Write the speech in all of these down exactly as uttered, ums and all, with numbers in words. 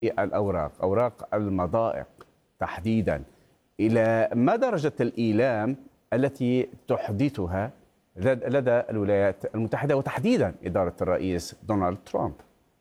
الأوراق، أوراق المضائق تحديدا، إلى ما درجة الإيلام التي تحدثها لدى الولايات المتحدة وتحديدا إدارة الرئيس دونالد ترامب؟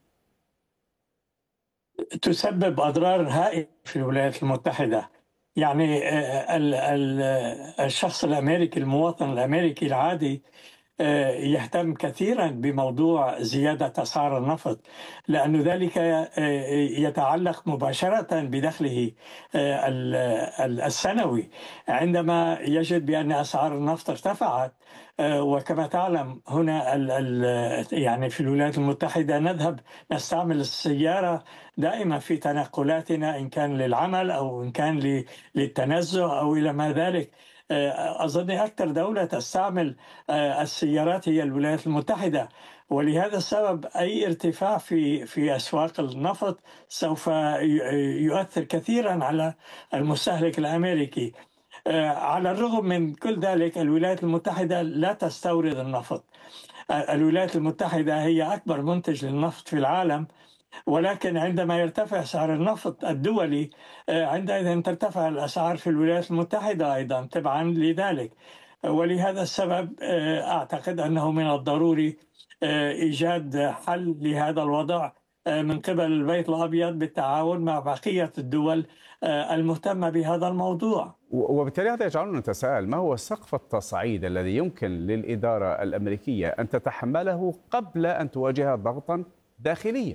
تسبب أضرار هائلة في الولايات المتحدة. يعني آه، ال- ال- الشخص الأمريكي، المواطن الأمريكي العادي، آه، يهتم كثيرا بموضوع زيادة أسعار النفط، لأن ذلك آه، يتعلق مباشرة بدخله آه، ال- ال- السنوي. عندما يجد بأن أسعار النفط ارتفعت، آه، وكما تعلم هنا ال- ال- يعني في الولايات المتحدة نذهب نستعمل السيارة دائما في تنقلاتنا، إن كان للعمل أو إن كان ل- للتنزه أو إلى ما ذلك. آه، أظن أكثر دولة تستعمل آه، السيارات هي الولايات المتحدة، ولهذا السبب أي ارتفاع في في أسواق النفط سوف ي- يؤثر كثيرا على المستهلك الأمريكي. آه، على الرغم من كل ذلك الولايات المتحدة لا تستورد النفط. آه، الولايات المتحدة هي أكبر منتج للنفط في العالم، ولكن عندما يرتفع سعر النفط الدولي آه، عندئذ ترتفع الأسعار في الولايات المتحدة أيضا تبعا لذلك. ولهذا السبب آه، أعتقد أنه من الضروري آه، إيجاد حل لهذا الوضع آه، من قبل البيت الأبيض بالتعاون مع بقية الدول آه، المهتمة بهذا الموضوع. وبالتالي هذا يجعلنا نتساءل، ما هو سقف التصعيد الذي يمكن للإدارة الأمريكية أن تتحمله قبل أن تواجه ضغطا داخليا؟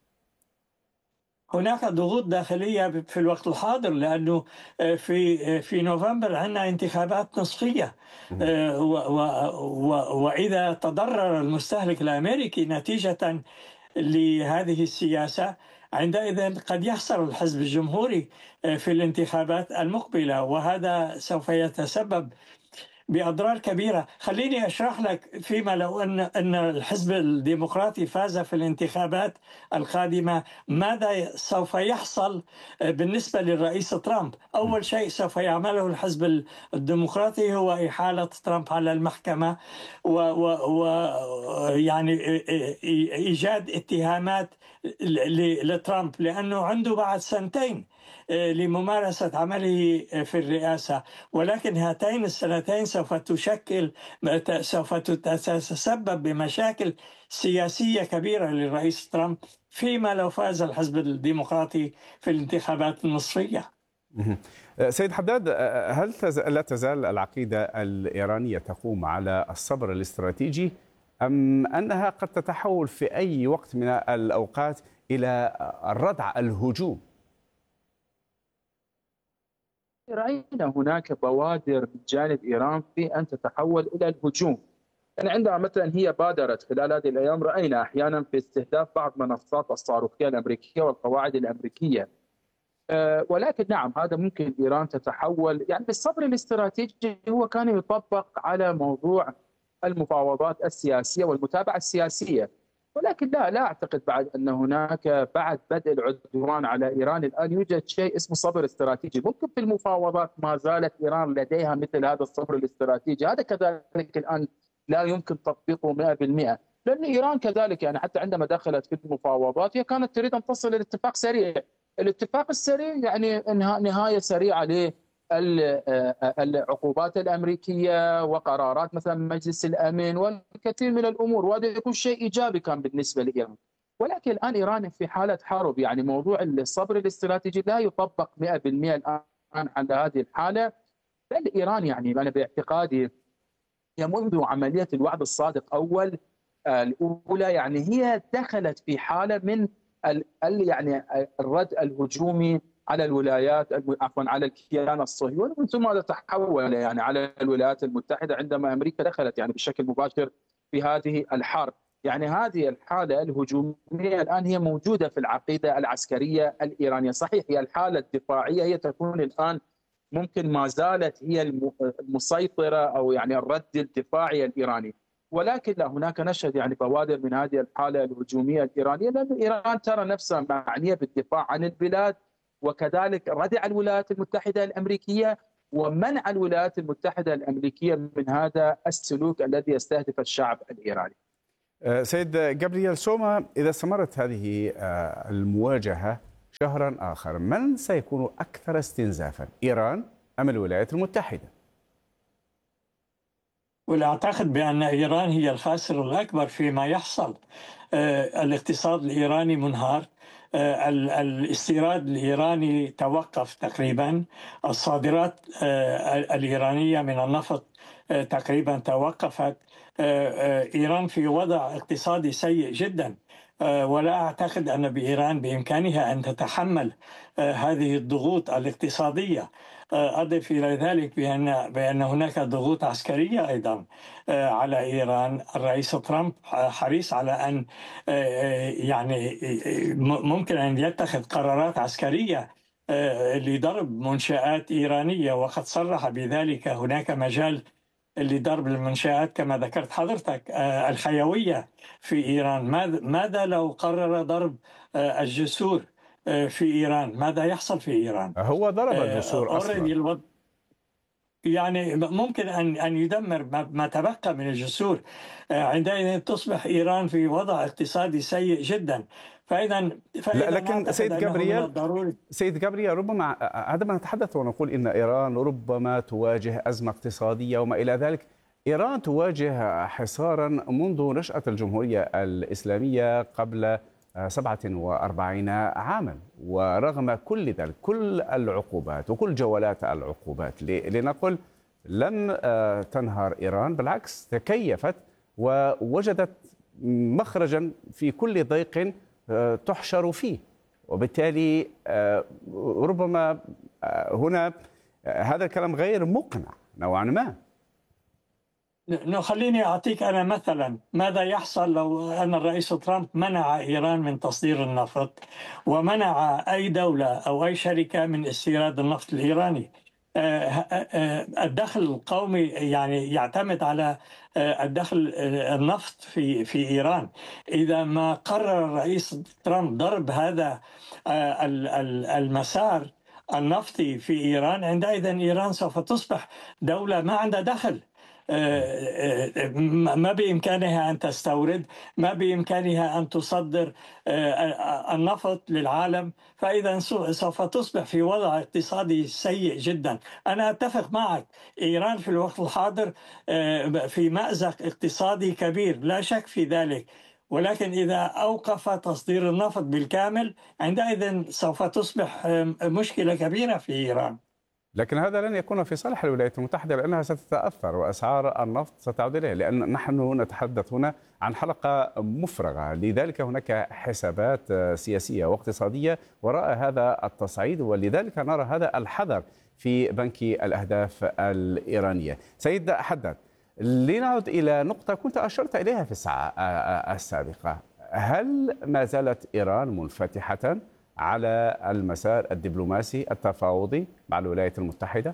هناك ضغوط داخلية في الوقت الحاضر، لأنه في في نوفمبر عندنا انتخابات نصفية. و- و- و- وإذا تضرر المستهلك الأمريكي نتيجة لهذه السياسة، عندئذ قد يخسر الحزب الجمهوري في الانتخابات المقبلة، وهذا سوف يتسبب بأضرار كبيرة. خليني أشرح لك، فيما لو أن أن الحزب الديمقراطي فاز في الانتخابات القادمة ماذا سوف يحصل بالنسبة للرئيس ترامب. أول شيء سوف يعمله الحزب الديمقراطي هو إحالة ترامب على المحكمة، ويعني إيجاد اتهامات لترامب، لأنه عنده بعد سنتين لممارسة عمله في الرئاسة. ولكن هاتين السنتين سوف تشكل سوف تتسبب بمشاكل سياسية كبيرة للرئيس ترامب فيما لو فاز الحزب الديمقراطي في الانتخابات النصفية. سيد حداد، هل لا تزال العقيدة الإيرانية تقوم على الصبر الاستراتيجي، أم أنها قد تتحول في أي وقت من الأوقات إلى الردع الهجوم؟ رأينا هناك بوادر من جانب إيران في أن تتحول إلى الهجوم. يعني عندما مثلا هي بادرت خلال هذه الأيام، رأينا أحيانا في استهداف بعض منصات الصاروخية الأمريكية والقواعد الأمريكية. أه ولكن نعم، هذا ممكن إيران تتحول. يعني الصبر الاستراتيجي هو كان يطبق على موضوع المفاوضات السياسية والمتابعة السياسية، ولكن لا لا أعتقد بعد أن هناك بعد بدء العدوان على إيران الآن يوجد شيء اسمه صبر استراتيجي. ممكن في المفاوضات ما زالت إيران لديها مثل هذا الصبر الاستراتيجي، هذا كذلك الآن لا يمكن تطبيقه مئة بالمئة، لأن إيران كذلك يعني حتى عندما دخلت في المفاوضات هي كانت تريد أن تصل إلى اتفاق سريع. الاتفاق السريع يعني نهاية سريعة للعقوبات الأمريكية وقرارات مثلا مجلس الأمن والكثير من الأمور، وهذا يكون شيء إيجابي كان بالنسبة لإيران. ولكن الآن إيران في حالة حرب، يعني موضوع الصبر الاستراتيجي لا يطبق مئة بالمئة الآن على هذه الحالة. بل إيران يعني أنا باعتقادي هي منذ عملية الوعد الصادق أول الأولى يعني هي دخلت في حالة من ال يعني الرد الهجومي على الولايات، عفوا على الكيان الصهيوني، ومن ثم هذا تحول يعني على الولايات المتحدة عندما أمريكا دخلت يعني بشكل مباشر في هذه الحرب. يعني هذه الحالة الهجومية الآن هي موجودة في العقيدة العسكرية الإيرانية. صحيح هي الحالة الدفاعية هي تكون الآن ممكن ما زالت هي المسيطرة أو يعني الرد الدفاعي الإيراني، ولكن لا، هناك نشهد يعني بوادر من هذه الحالة الهجومية الإيرانية، لأن إيران ترى نفسها معنية بالدفاع عن البلاد، وكذلك ردع الولايات المتحدة الأمريكية ومنع الولايات المتحدة الأمريكية من هذا السلوك الذي يستهدف الشعب الإيراني. سيد جابرييل سوما، إذا استمرت هذه المواجهة شهرا آخر، من سيكون أكثر استنزافا، إيران أم الولايات المتحدة؟ ولا أعتقد بأن إيران هي الخاسر الأكبر فيما يحصل. آه، الاقتصاد الإيراني منهار، آه، الاستيراد الإيراني توقف تقريبا، الصادرات آه، الإيرانية من النفط آه، تقريبا توقفت. آه، آه، إيران في وضع اقتصادي سيء جدا، آه، ولا أعتقد أن بإيران بإمكانها أن تتحمل آه، هذه الضغوط الاقتصادية. آه، أضف إلى ذلك بأن بأن هناك ضغوط عسكرية أيضا آه، على إيران. الرئيس ترامب حريص على أن آه، يعني آه، ممكن أن يتخذ قرارات عسكرية آه، لضرب منشآت إيرانية، وقد صرح بذلك. هناك مجال لضرب المنشآت كما ذكرت حضرتك آه، الحيوية في إيران. ماذا ماذا لو قرر ضرب آه، الجسور آه، في إيران؟ ماذا يحصل في إيران؟ هو ضرب آه، الجسور أصلا. الوضع يعني ممكن أن أن يدمر ما ما تبقى من الجسور. آه، عندئذ تصبح إيران في وضع اقتصادي سيء جدا. فإذا لا، فإذا لكن سيد أعتقد أنه من جابرييل الضروري. سيد جابرييل ربما عندما نتحدث ونقول إن إيران ربما تواجه أزمة اقتصادية وما إلى ذلك، إيران تواجه حصارا منذ نشأة الجمهورية الإسلامية قبل سبعة وأربعين عاما، ورغم كل ذلك، كل العقوبات وكل جولات العقوبات، لنقل لم تنهار إيران، بالعكس تكيفت ووجدت مخرجا في كل ضيق تحشر فيه. وبالتالي ربما هنا هذا الكلام غير مقنع نوعا ما. خليني أعطيك أنا مثلا ماذا يحصل لو أن الرئيس ترامب منع إيران من تصدير النفط، ومنع أي دولة أو أي شركة من استيراد النفط الإيراني. الدخل القومي يعني يعتمد على الدخل النفط في في إيران. إذا ما قرر الرئيس ترامب ضرب هذا المسار النفطي في إيران، عندئذ إيران سوف تصبح دولة ما عندها دخل. ما بإمكانها أن تستورد، ما بإمكانها أن تصدر النفط للعالم، فإذا سوف تصبح في وضع اقتصادي سيء جدا. أنا أتفق معك، إيران في الوقت الحاضر في مأزق اقتصادي كبير، لا شك في ذلك، ولكن إذا أوقف تصدير النفط بالكامل عندئذ سوف تصبح مشكلة كبيرة في إيران. لكن هذا لن يكون في صالح الولايات المتحدة، لأنها ستتأثر وأسعار النفط ستعود إليه، لأن نحن نتحدث هنا عن حلقة مفرغة، لذلك هناك حسابات سياسية واقتصادية وراء هذا التصعيد، ولذلك نرى هذا الحذر في بنك الأهداف الإيرانية. سيد حداد، لنعود إلى نقطة كنت أشرت إليها في الساعة السابقة، هل ما زالت إيران منفتحة على المسار الدبلوماسي التفاوضي مع الولايات المتحدة؟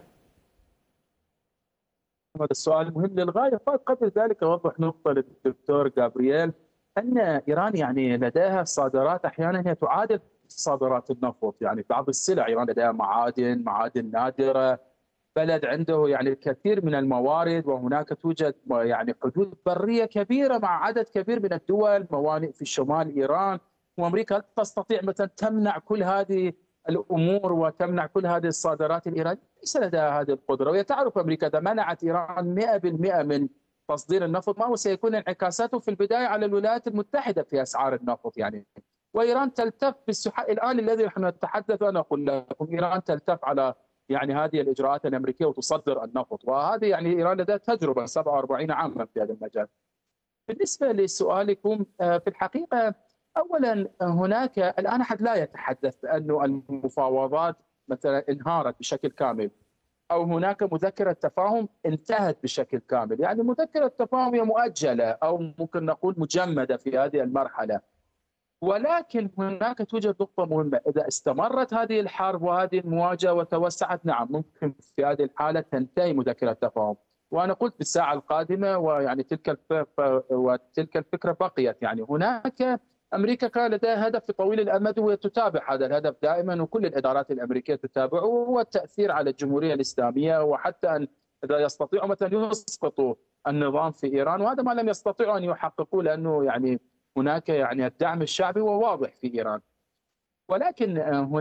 هذا السؤال مهم للغاية. قبل ذلك أوضح نقطة للدكتور جابرييل، أن إيران يعني لديها صادرات أحيانا هي تعادل صادرات النفط، يعني بعض السلع إيران لديها معادن معادن نادرة، بلد عنده يعني الكثير من الموارد، وهناك توجد يعني حدود برية كبيرة مع عدد كبير من الدول، موانئ في شمال إيران، وأمريكا تستطيع مثلا تمنع كل هذه الأمور وتمنع كل هذه الصادرات الإيرانية. ليس لديها هذه القدرة، وهي تعرف أمريكا إذا منعت إيران مئة بالمئة من تصدير النفط ما هو سيكون انعكاساته في البداية على الولايات المتحدة في أسعار النفط يعني. وإيران تلتف بالسحاق الآن الذي نحن نتحدث، أنا أقول لكم إيران تلتف على يعني هذه الإجراءات الأمريكية وتصدر النفط، وهذه يعني إيران لديها تجربة سبعة وأربعين عاما في هذا المجال. بالنسبة لسؤالكم في الحقيقة، أولا هناك الآن أحد لا يتحدث بأن المفاوضات مثلا انهارت بشكل كامل أو هناك مذكرة تفاهم انتهت بشكل كامل، يعني مذكرة تفاهم هي مؤجلة أو ممكن نقول مجمدة في هذه المرحلة. ولكن هناك توجد نقطة مهمة، إذا استمرت هذه الحرب وهذه المواجهة وتوسعت، نعم ممكن في هذه الحالة تنتهي مذكرة التفاهم. وأنا قلت بالساعة القادمة، ويعني تلك الف... وتلك الفكرة بقيت. يعني هناك أمريكا كان لديها هدف طويل الأمد وهي تتابع هذا الهدف دائما، وكل الإدارات الأمريكية تتابعه، وهو التأثير على الجمهورية الإسلامية، وحتى أن إذا يستطيعوا مثلا يسقطوا النظام في إيران، وهذا ما لم يستطيعوا أن يحققوه لأنه يعني هناك يعني الدعم الشعبي وواضح في إيران. ولكن هناك